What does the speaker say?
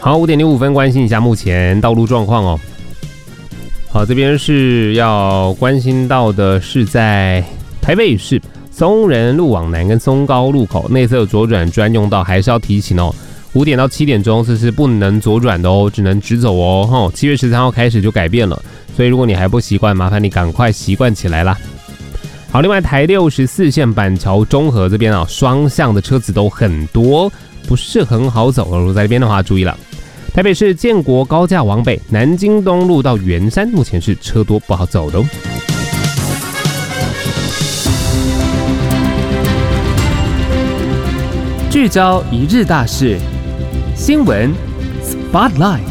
好，5:05，关心一下目前道路状况哦。好，这边是要关心到的是在台北市松仁路往南跟松高路口内侧左转专用道，还是要提醒哦。5点到7点钟这是不能左转的哦，只能直走哦。7月13号开始就改变了，所以如果你还不习惯，麻烦你赶快习惯起来啦。好，另外台64线板桥中和这边啊，双向的车子都很多，不是很好走。如果在这边的话，注意了。台北市建国高架往北，南京东路到圆山，目前是车多不好走的哦。 聚焦一日大事，新闻 Spotlight。